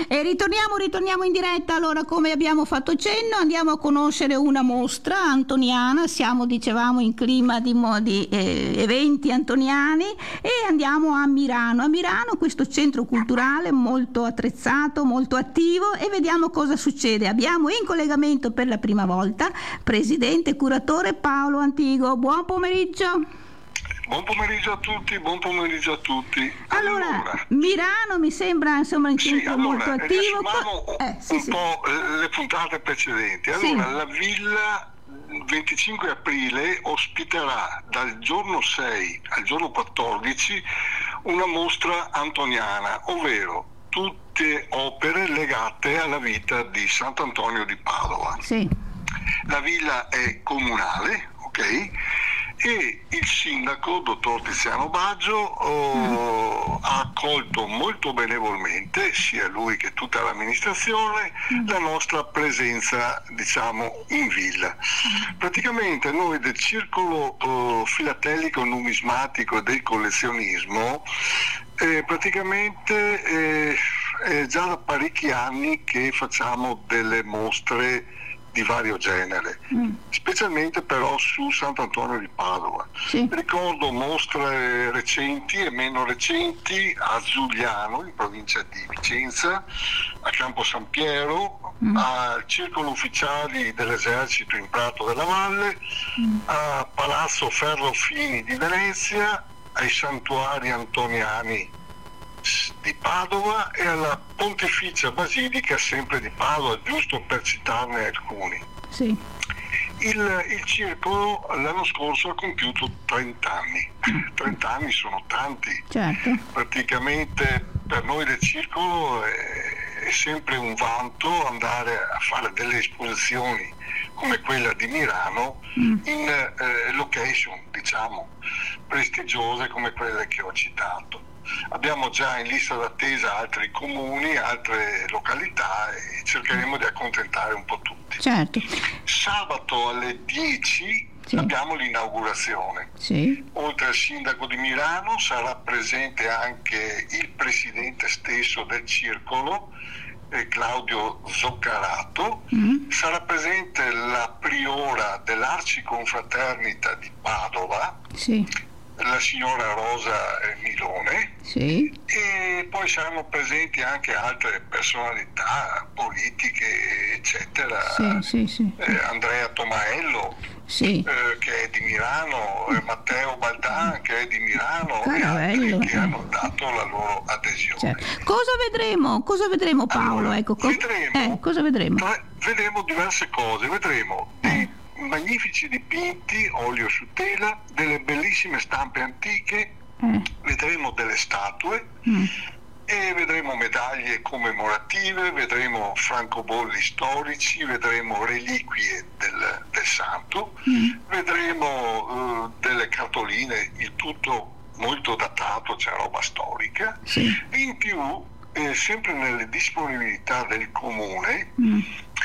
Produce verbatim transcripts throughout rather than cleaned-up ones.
E ritorniamo, ritorniamo in diretta. Allora, come abbiamo fatto cenno, andiamo a conoscere una mostra antoniana. Siamo, dicevamo, in clima di, di eh, eventi antoniani e andiamo a Mirano. A Mirano, questo centro culturale molto attrezzato, molto attivo, e vediamo cosa succede. Abbiamo in collegamento per la prima volta presidente e curatore Paolo Antigo. Buon pomeriggio. Buon pomeriggio a tutti, buon pomeriggio a tutti. Allora, allora Mirano mi sembra insomma un centro sì, allora, molto attivo. Riassumiamo eh, sì, un sì. po' le puntate precedenti. Allora, sì. La villa venticinque aprile ospiterà dal giorno sei al giorno quattordici una mostra antoniana, ovvero tutte opere legate alla vita di Sant'Antonio di Padova. Sì. La villa è comunale, ok? E il sindaco, dottor Tiziano Baggio, oh, mm. ha accolto molto benevolmente, sia lui che tutta l'amministrazione, mm. la nostra presenza, diciamo, in villa. Mm. Praticamente noi del circolo oh, filatelico numismatico del collezionismo, eh, praticamente eh, è già da parecchi anni che facciamo delle mostre di vario genere, mm. specialmente però su Sant'Antonio di Padova. Sì. Ricordo mostre recenti e meno recenti a Giuliano, in provincia di Vicenza, a Campo San Piero, mm. al Circolo Ufficiali dell'Esercito in Prato della Valle, mm. a Palazzo Ferrofini di Venezia, ai santuari antoniani di Padova e alla Pontificia Basilica sempre di Padova, giusto per citarne alcuni. Sì. Il, il circolo l'anno scorso ha compiuto trenta anni. trenta anni sono tanti. Certo. Praticamente per noi del circolo è, è sempre un vanto andare a fare delle esposizioni come quella di Mirano mm. in eh, location, diciamo, prestigiose come quelle che ho citato. Abbiamo già in lista d'attesa altri comuni, altre località e cercheremo di accontentare un po' tutti. Certo. Sabato alle dieci sì. abbiamo l'inaugurazione. Sì. Oltre al sindaco di Mirano sarà presente anche il presidente stesso del circolo, eh, Claudio Zoccarato, mm. sarà presente la priora dell'Arciconfraternita di Padova, sì. la signora Rosa Milone, sì. e poi saranno presenti anche altre personalità politiche, eccetera. Sì, sì, sì. Eh, Andrea Tomaello, sì. eh, che è di Milano, eh, Matteo Baldan, che è di Milano, Caravello, e altri che eh. hanno dato la loro adesione. Certo. Cosa vedremo? Cosa vedremo, Paolo? Allora, ecco, co- vedremo, eh, cosa vedremo? Tra, vedremo diverse cose, vedremo Eh. magnifici dipinti, olio su tela, delle bellissime stampe antiche, eh. vedremo delle statue mm. e vedremo medaglie commemorative, vedremo francobolli storici, vedremo reliquie del, del santo, mm. vedremo uh, delle cartoline, il tutto molto datato, c'è roba storica, sì. in più eh, sempre nelle disponibilità del comune mm.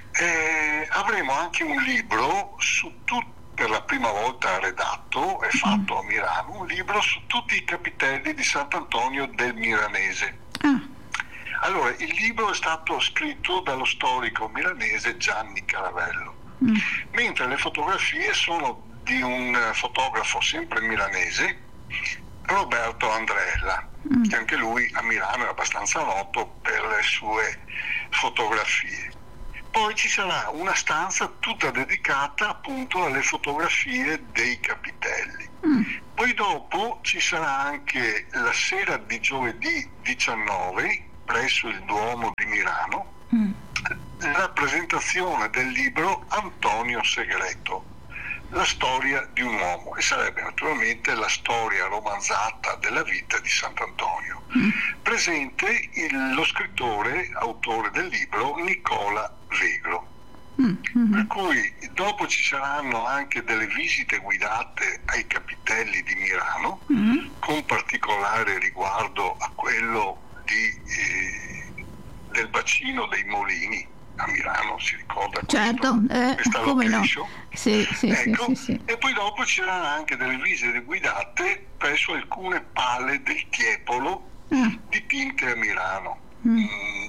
Eh, avremo anche un libro su tutti, per la prima volta redatto e fatto a Milano, un libro su tutti i capitelli di Sant'Antonio del Milanese. Ah. Allora, il libro è stato scritto dallo storico milanese Gianni Caravello, mm. mentre le fotografie sono di un fotografo sempre milanese, Roberto Andrella, mm. che anche lui a Milano è abbastanza noto per le sue fotografie. Poi ci sarà una stanza tutta dedicata appunto alle fotografie dei capitelli. Mm. Poi dopo ci sarà anche la sera di giovedì diciannove presso il Duomo di Milano mm. la presentazione del libro Antonio Segreto, la storia di un uomo, e sarebbe naturalmente la storia romanzata della vita di Sant'Antonio. Mm. Presente il, lo scrittore, autore del libro, Nicola Vegro. Mm-hmm. Per cui dopo ci saranno anche delle visite guidate ai capitelli di Milano, mm-hmm. con particolare riguardo a quello di, eh, del bacino dei Molini a Milano, si ricorda certo, questo, eh, questa come location? No. Sì, sì, ecco, sì, sì, sì. E poi dopo ci saranno anche delle visite guidate presso alcune pale del Tiepolo mm. dipinte a Milano. Mm. Mm, nel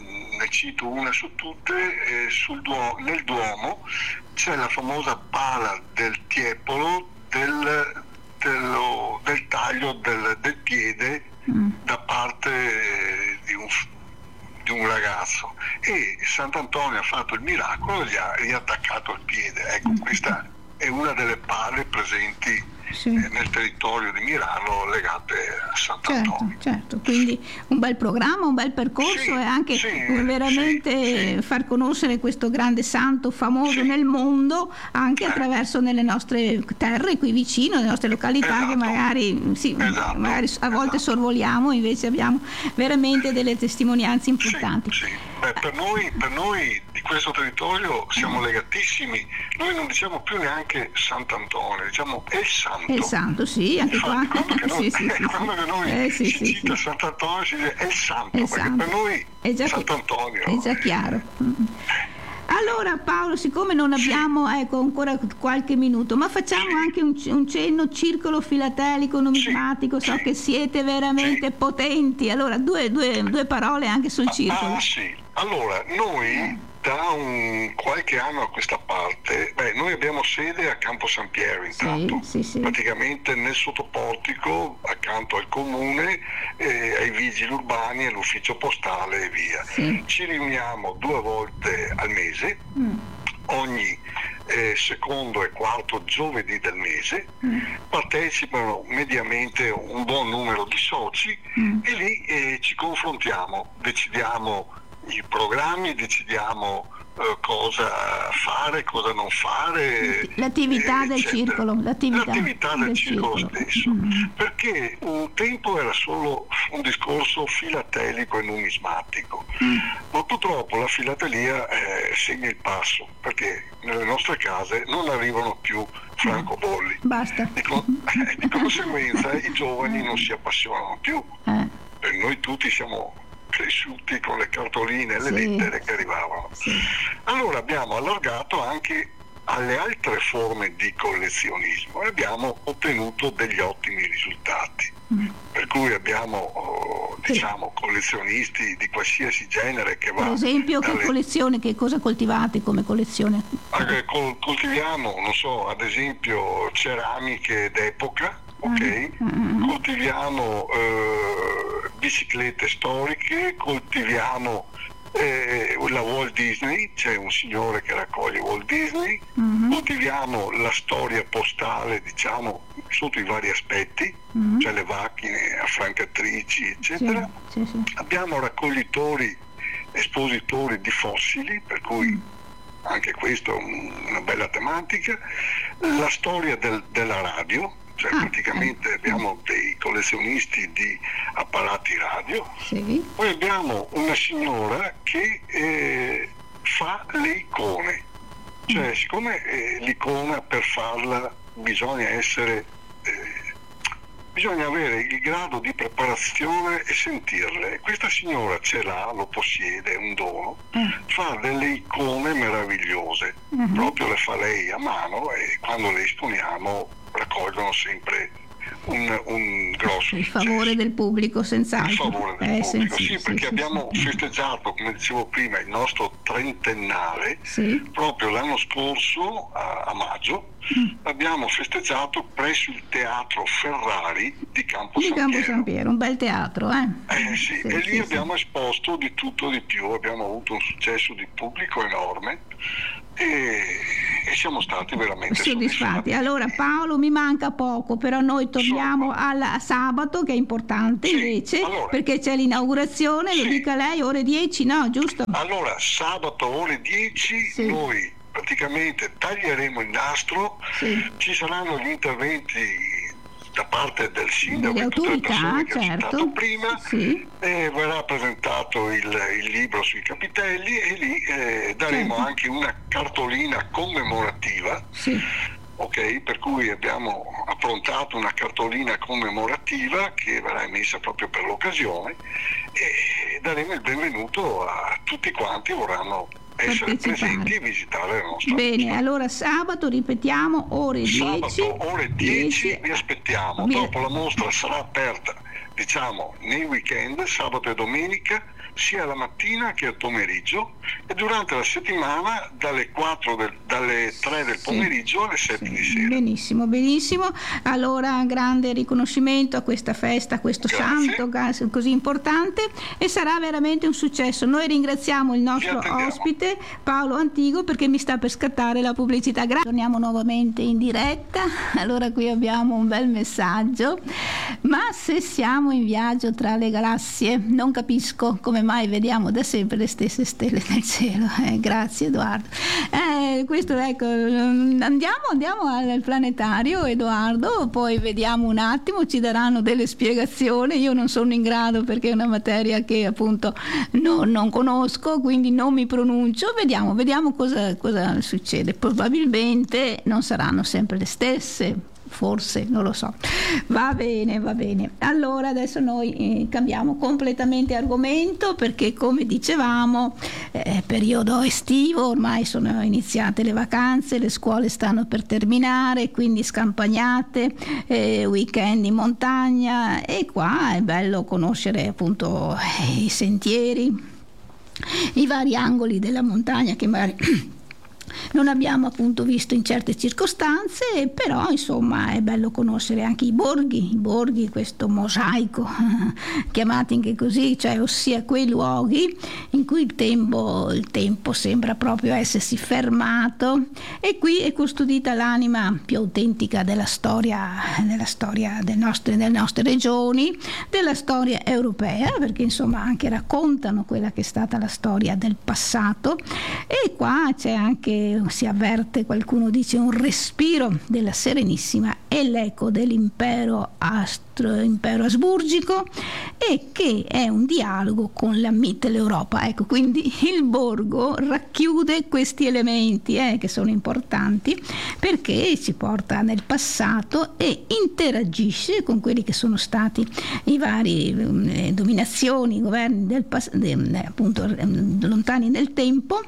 cito una su tutte, eh, sul Duo- nel Duomo c'è la famosa pala del tiepolo del, dello, del taglio del, del piede mm. da parte eh, di un di un ragazzo, e Sant'Antonio ha fatto il miracolo e gli ha riattaccato il piede. Ecco, questa è una delle pale presenti sì. eh, nel territorio di Milano legate a Sant'Antonio. Certo, certo, quindi un bel programma, un bel percorso sì, e anche sì, veramente sì, far conoscere questo grande santo famoso sì. nel mondo, anche eh. attraverso nelle nostre terre qui vicino, nelle nostre località, esatto. che magari, sì, esatto. magari a volte esatto. sorvoliamo, invece abbiamo veramente delle testimonianze importanti. Sì, sì. Beh, per noi, per noi di questo territorio siamo legatissimi, noi non diciamo più neanche Sant'Antonio, diciamo El Santo. El Santo, sì, anche Infatti, qua. Quando che noi, sì, sì, quando sì. Che noi eh, sì, si sì, cita sì. Sant'Antonio si dice El Santo, El perché Santo. per noi è già, Sant'Antonio è già chiaro. Allora Paolo, siccome non abbiamo sì. ecco, ancora qualche minuto, ma facciamo sì. anche un, un cenno circolo filatelico numismatico, sì. so sì. che siete veramente sì. potenti, allora due, due, due parole anche sul circolo. Ah sì, allora noi eh. da un qualche anno a questa parte, beh, noi abbiamo sede a Campo San Piero intanto, sì, sì, sì. praticamente nel sottoportico accanto al comune, eh, ai vigili urbani, all'ufficio postale e via. Sì. Ci riuniamo due volte al mese, mm. ogni eh, secondo e quarto giovedì del mese, mm. partecipano mediamente un buon numero di soci mm. e lì eh, ci confrontiamo, decidiamo i programmi, decidiamo uh, cosa fare, cosa non fare. L'attività eh, del circolo. L'attività, l'attività del, del circolo, circolo stesso. Mm. Perché un tempo era solo un discorso filatelico e numismatico, mm. ma purtroppo la filatelia eh, segna il passo, perché nelle nostre case non arrivano più francobolli. Basta. Di, con- eh, di conseguenza i giovani non si appassionano più. Eh. Per noi tutti siamo cresciuti con le cartoline e le sì. lettere che arrivavano. Sì. Allora abbiamo allargato anche alle altre forme di collezionismo e abbiamo ottenuto degli ottimi risultati. Mm. Per cui abbiamo oh, diciamo sì. collezionisti di qualsiasi genere che va. Per esempio dalle... che collezione, che cosa coltivate come collezione? Eh, col- coltiviamo, non so, ad esempio ceramiche d'epoca. Ok, mm-hmm. coltiviamo eh, biciclette storiche, coltiviamo eh, la Walt Disney, c'è un signore che raccoglie Walt Disney, mm-hmm. coltiviamo la storia postale, diciamo, sotto i vari aspetti, mm-hmm. cioè le macchine affrancatrici, eccetera. Sì, sì, sì. Abbiamo raccoglitori, espositori di fossili, per cui mm. anche questo è un, una bella tematica, la storia del, della radio. Cioè, ah, praticamente eh. abbiamo dei collezionisti di apparati radio, sì. Poi abbiamo una signora che eh, fa le icone, cioè mm. siccome eh, l'icona per farla bisogna essere, eh, bisogna avere il grado di preparazione e sentirle. Questa signora ce l'ha, lo possiede, è un dono, mm. fa delle icone meravigliose, mm-hmm. proprio le fa lei a mano e quando le esponiamo raccolgono sempre un, un grosso il favore successo. Del pubblico, senz'altro. Il favore del eh, pubblico, sì, sì, sì, perché sì, abbiamo sì. festeggiato, come dicevo prima, il nostro trentennale, sì. proprio l'anno scorso, a, a maggio, mm. abbiamo festeggiato presso il Teatro Ferrari di Campo, di San, Campo Piero. San Piero, un bel teatro, eh? Eh sì, sì e lì sì, abbiamo sì. esposto di tutto di più, abbiamo avuto un successo di pubblico enorme. E, e siamo stati veramente soddisfatti. soddisfatti. Allora Paolo, mi manca poco, però noi torniamo al sabato, che è importante sì, invece, allora, perché c'è l'inaugurazione, sì. lo dica lei, ore dieci, no, giusto? Allora, sabato ore dieci sì. noi praticamente taglieremo il nastro, sì. ci saranno gli interventi da parte del sindaco e tutte le persone che certo. ho citato prima, sì. e verrà presentato il, il libro sui capitelli e lì eh, daremo certo. anche una cartolina commemorativa, sì. ok, per cui abbiamo approntato una cartolina commemorativa che verrà emessa proprio per l'occasione e daremo il benvenuto a tutti quanti vorranno essere presenti e visitare la nostra bene nostra. Allora sabato ripetiamo ore sabato dieci, ore dieci vi aspettiamo vi... dopo la mostra sarà aperta diciamo nei weekend, sabato e domenica, sia la mattina che al pomeriggio, e durante la settimana dalle quattro del, dalle tre del pomeriggio alle sette sì. di sera. Benissimo, benissimo. Allora grande riconoscimento a questa festa, a questo Grazie. santo così importante, e sarà veramente un successo. Noi ringraziamo il nostro ospite Paolo Antigo, perché mi sta per scattare la pubblicità. Gra- torniamo nuovamente in diretta. Allora qui abbiamo un bel messaggio: ma se siamo in viaggio tra le galassie non capisco come mai vediamo da sempre le stesse stelle nel cielo. Eh, grazie Edoardo. Eh, questo ecco, andiamo, andiamo al planetario, Edoardo, poi vediamo un attimo, ci daranno delle spiegazioni. Io non sono in grado, perché è una materia che appunto no, non conosco, quindi non mi pronuncio. Vediamo, vediamo cosa, cosa succede. Probabilmente non saranno sempre le stesse, forse, non lo so. Va bene, va bene. Allora adesso noi eh, cambiamo completamente argomento, perché come dicevamo è periodo estivo, ormai sono iniziate le vacanze, le scuole stanno per terminare, quindi scampagnate, eh, weekend in montagna, e qua è bello conoscere appunto eh, i sentieri, i vari angoli della montagna che magari non abbiamo appunto visto in certe circostanze, però insomma è bello conoscere anche i borghi, i borghi, questo mosaico chiamati anche così, cioè ossia quei luoghi in cui il tempo, il tempo sembra proprio essersi fermato, e qui è custodita l'anima più autentica della storia, della storia del nostre, delle nostre regioni, della storia europea, perché insomma anche raccontano quella che è stata la storia del passato, e qua c'è anche, si avverte, qualcuno dice, un respiro della Serenissima e l'eco dell'impero astro, impero asburgico, e che è un dialogo con la Mitteleuropa. Ecco, quindi il borgo racchiude questi elementi eh, che sono importanti, perché ci porta nel passato e interagisce con quelli che sono stati i vari eh, dominazioni, i governi del pas- de, appunto eh, lontani nel tempo,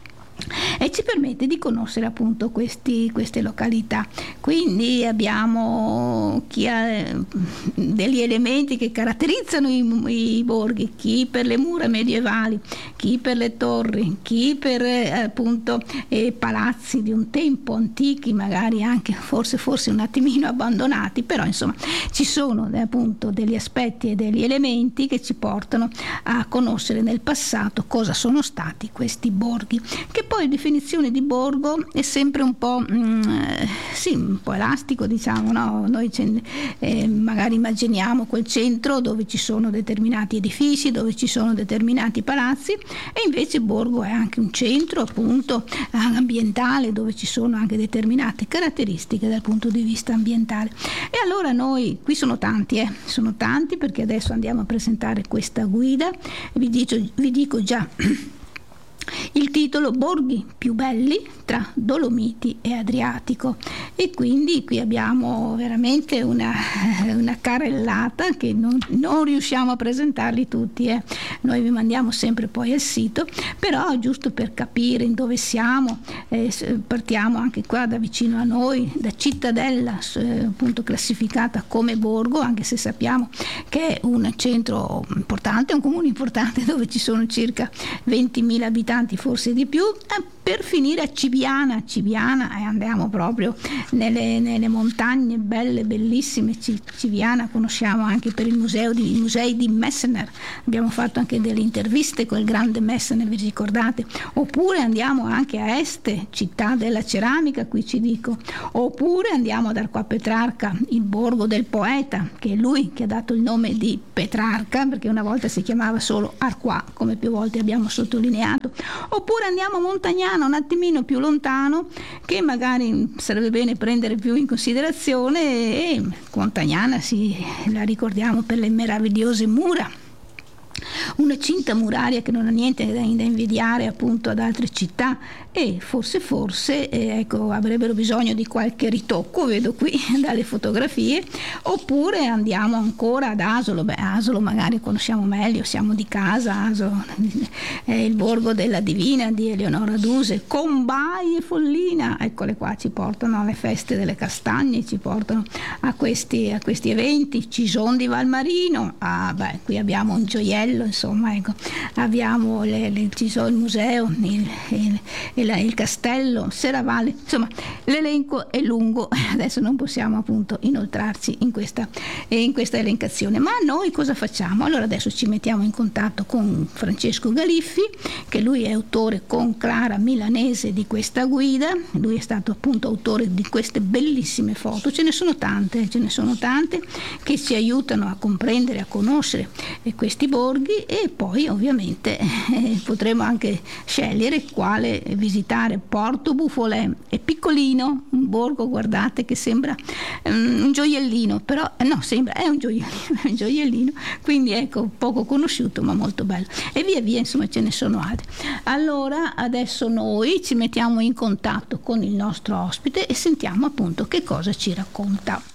e ci permette di conoscere appunto questi, queste località. Quindi abbiamo chi ha degli elementi che caratterizzano i, i borghi, chi per le mura medievali, chi per le torri, chi per eh, appunto eh, palazzi di un tempo antichi, magari anche forse, forse un attimino abbandonati, però insomma ci sono eh, appunto degli aspetti e degli elementi che ci portano a conoscere nel passato cosa sono stati questi borghi, che poi definizione di borgo è sempre un po' mh, sì, un po' elastico, diciamo, no? Noi eh, magari immaginiamo quel centro dove ci sono determinati edifici, dove ci sono determinati palazzi, e invece borgo è anche un centro appunto ambientale, dove ci sono anche determinate caratteristiche dal punto di vista ambientale. E allora noi, qui sono tanti, eh, sono tanti, perché adesso andiamo a presentare questa guida. Vi dico, vi dico già il titolo: Borghi più belli tra Dolomiti e Adriatico, e quindi qui abbiamo veramente una, una carrellata che non, non riusciamo a presentarli tutti, eh. Noi vi mandiamo sempre poi al sito, però giusto per capire in dove siamo, eh, partiamo anche qua da vicino a noi, da Cittadella, eh, appunto classificata come borgo, anche se sappiamo che è un centro importante, un comune importante, dove ci sono circa ventimila abitanti, forse di più, eh, per finire a Cibiana, Cibiana, e andiamo proprio nelle, nelle montagne belle, bellissime. Cibiana conosciamo anche per il museo di, i musei di Messner, abbiamo fatto anche delle interviste con il grande Messner, vi ricordate? Oppure andiamo anche a Este, città della ceramica, qui ci dico, oppure andiamo ad Arquà Petrarca, il borgo del poeta, che è lui che ha dato il nome di Petrarca, perché una volta si chiamava solo Arquà, come più volte abbiamo sottolineato. Oppure andiamo a Montagnana, un attimino più lontano, che magari sarebbe bene prendere più in considerazione, e Montagnana sì, la ricordiamo per le meravigliose mura, una cinta muraria che non ha niente da invidiare appunto ad altre città, e forse forse eh, ecco, avrebbero bisogno di qualche ritocco, vedo qui dalle fotografie. Oppure andiamo ancora ad Asolo. Beh, Asolo magari conosciamo meglio, siamo di casa. Asolo è il borgo della Divina di Eleonora Duse, Combai e Follina, eccole qua, ci portano alle feste delle castagne, ci portano a questi, a questi eventi. Cison di Valmarino, ah beh, qui abbiamo un gioiello castello, insomma, ecco, abbiamo le, le, ci sono il museo, il, il, il, il castello, Serravalle, insomma l'elenco è lungo, adesso non possiamo appunto inoltrarci in questa, in questa elencazione, ma noi cosa facciamo? Allora adesso ci mettiamo in contatto con Francesco Galiffi, che lui è autore con Clara Milanese di questa guida, lui è stato appunto autore di queste bellissime foto, ce ne sono tante, ce ne sono tante che ci aiutano a comprendere, a conoscere questi borghi, e poi ovviamente eh, potremo anche scegliere quale visitare. Porto Buffolè è piccolino, un borgo, guardate, che sembra um, un gioiellino, però eh, no, sembra, è un gioiellino, è un gioiellino, quindi ecco, poco conosciuto ma molto bello, e via via insomma ce ne sono altri. Allora adesso noi ci mettiamo in contatto con il nostro ospite e sentiamo appunto che cosa ci racconta.